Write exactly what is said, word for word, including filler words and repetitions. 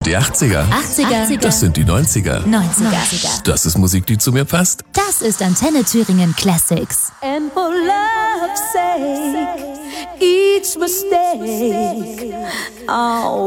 die achtziger. achtziger. Das sind die neunziger. neunziger. Das ist Musik, die zu mir passt. Das ist Antenne Thüringen Classics. And for love's sake, each mistake, oh,